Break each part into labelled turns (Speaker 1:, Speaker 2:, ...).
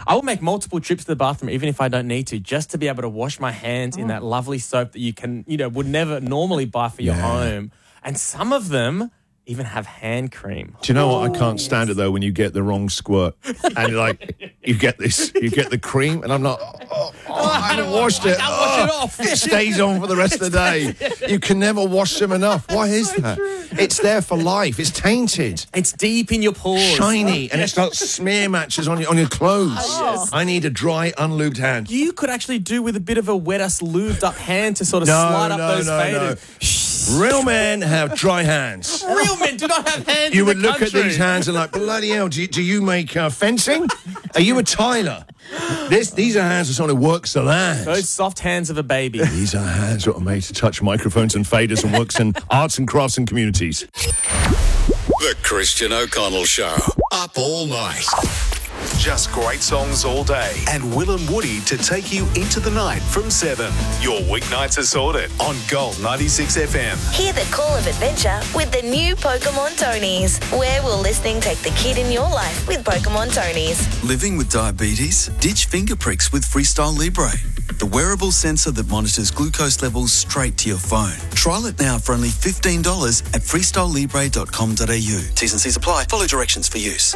Speaker 1: I will make multiple trips to the bathroom, even if I don't need to, just to be able to wash my hands in that lovely soap that you can, would never normally buy for your home. And some of them even have hand cream.
Speaker 2: Do you know what? I can't stand it, though, when you get the wrong squirt. And, you get the cream, and I'm like, I haven't washed it.
Speaker 1: I can't wash it off.
Speaker 2: It stays on for the rest of the day. You can never wash them enough. Why is that?
Speaker 1: True.
Speaker 2: It's there for life. It's tainted.
Speaker 1: It's deep in your pores.
Speaker 2: Shiny, and it's got smear matches on your clothes.
Speaker 1: Yes.
Speaker 2: I need a dry, unlubed hand.
Speaker 1: You could actually do with a bit of a wetter, lubed up hand to sort of slide up those faders.
Speaker 2: Real men have dry hands.
Speaker 1: Real men do not have hands.
Speaker 2: You
Speaker 1: in
Speaker 2: would
Speaker 1: the
Speaker 2: look
Speaker 1: country.
Speaker 2: at these hands and like, bloody hell, do you make fencing? Are you a tiler? These are hands of someone who works the land.
Speaker 1: Those soft hands of a baby.
Speaker 2: These are hands that are made to touch microphones and faders and works in arts and crafts and communities.
Speaker 3: The Christian O'Connell Show. Up all night.
Speaker 4: Just great songs all day. And Will and Woody to take you into the night from 7. Your weeknights are sorted on Gold 96 FM.
Speaker 5: Hear the call of adventure with the new Pokemon Tonys. Where will listening take the kid in your life with Pokemon Tonys?
Speaker 6: Living with diabetes? Ditch finger pricks with Freestyle Libre, the wearable sensor that monitors glucose levels straight to your phone. Trial it now for only $15 at freestylelibre.com.au. T's and C's apply. Follow directions for use.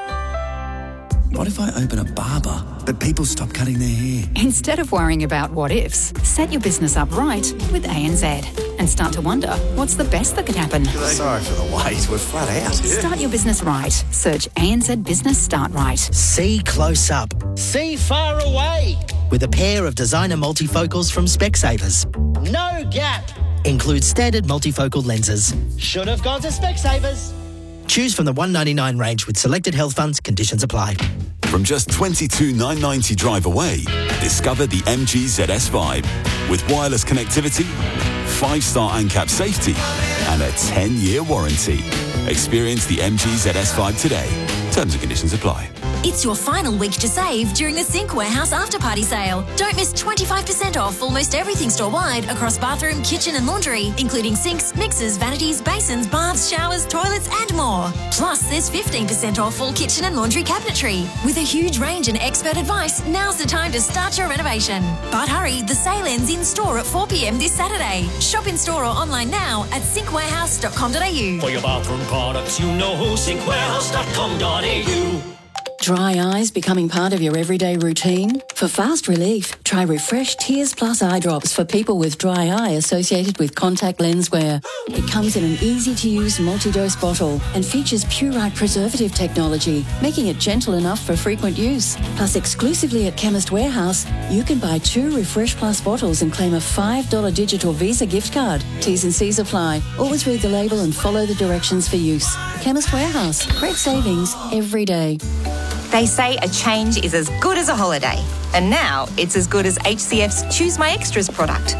Speaker 6: What if I open a barber, but people stop cutting their hair?
Speaker 7: Instead of worrying about what ifs, set your business up right with ANZ and start to wonder, what's the best that could happen?
Speaker 8: Sorry for the wait, we're flat out.
Speaker 7: Start your business right. Search ANZ Business Start Right.
Speaker 9: See close up. See far away. With a pair of designer multifocals from Specsavers. No gap. Includes standard multifocal lenses. Should have gone to Specsavers. Choose from the $199 range with selected health funds. Conditions apply.
Speaker 6: From just $22,990 drive away, discover the MG ZS Vibe. With wireless connectivity, 5-star ANCAP safety, and a 10-year warranty. Experience the MG ZS Vibe today. Terms and conditions apply.
Speaker 10: It's your final week to save during the Sync Warehouse After-Party Sale. Don't miss 25% off almost everything store-wide across bathroom, kitchen and laundry, including sinks, mixers, vanities, basins, baths, showers, toilets and more. Plus, there's 15% off all kitchen and laundry cabinetry. With a huge range and expert advice, now's the time to start your renovation. But hurry, the sale ends in-store at 4 p.m. this Saturday. Shop in-store or online now at syncwarehouse.com.au.
Speaker 11: For your bathroom products, you know who, syncwarehouse.com.au.
Speaker 7: Dry eyes becoming part of your everyday routine? For fast relief, try Refresh Tears Plus eye drops for people with dry eye associated with contact lens wear. It comes in an easy-to-use multi-dose bottle and features Purite preservative technology, making it gentle enough for frequent use. Plus, exclusively at Chemist Warehouse, you can buy 2 Refresh Plus bottles and claim a $5 digital Visa gift card. T's and C's apply. Always read the label and follow the directions for use. Chemist Warehouse. Great savings every day.
Speaker 12: They say a change is as good as a holiday. And now it's as good as HCF's Choose My Extras product.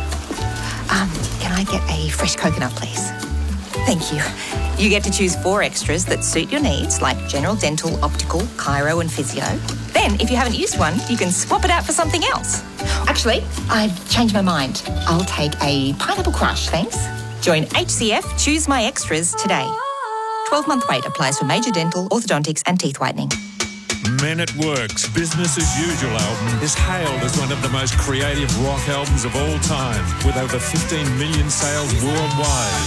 Speaker 12: Can I get a fresh coconut, please? Thank you. You get to choose 4 extras that suit your needs, like general dental, optical, chiro and physio. Then, if you haven't used one, you can swap it out for something else. Actually, I've changed my mind. I'll take a pineapple crush, thanks. Join HCF Choose My Extras today. 12-month wait applies for major dental, orthodontics and teeth whitening.
Speaker 13: Men at Work's Business as Usual album is hailed as one of the most creative rock albums of all time, with over 15 million sales worldwide.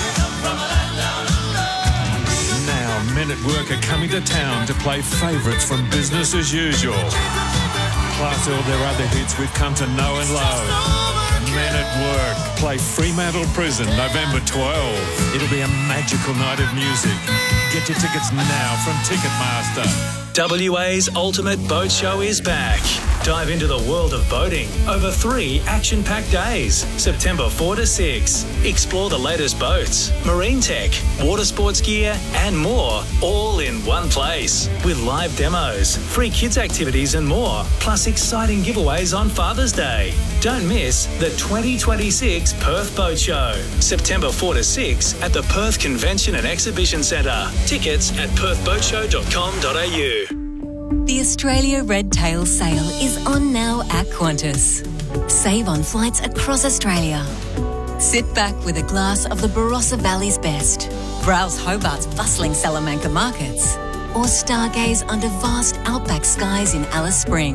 Speaker 13: Now, Men at Work are coming to town to play favourites from Business as Usual, plus all their other hits we've come to know and love. Men at Work play Fremantle Prison November 12. It'll be a magical night of music. Get your tickets now from Ticketmaster.
Speaker 14: WA's Ultimate Boat Show is back. Dive into the world of boating over 3 action-packed days, September 4 to 6. Explore the latest boats, marine tech, water sports gear and more, all in one place. With live demos, free kids activities and more, plus exciting giveaways on Father's Day. Don't miss the 2026 Perth Boat Show, September 4 to 6 at the Perth Convention and Exhibition Centre. Tickets at perthboatshow.com.au.
Speaker 10: The Australia Red Tail Sale is on now at Qantas. Save on flights across Australia. Sit back with a glass of the Barossa Valley's best. Browse Hobart's bustling Salamanca markets. Or stargaze under vast outback skies in Alice Springs.